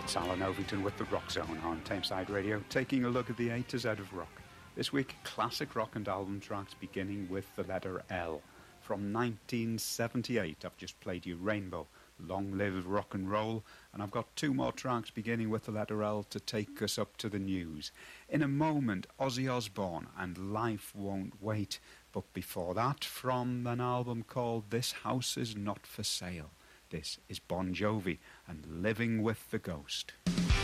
It's Alan Ovington with the Rock Zone on Tameside Radio, taking a look at the A to Z of rock. This week, classic rock and album tracks beginning with the letter L. From 1978, I've just played you Rainbow, Long Live Rock and Roll, and I've got two more tracks beginning with the letter L to take us up to the news. In a moment, Ozzy Osbourne and Life Won't Wait, but before that, from an album called This House Is Not For Sale. This is Bon Jovi and Living with the Ghost.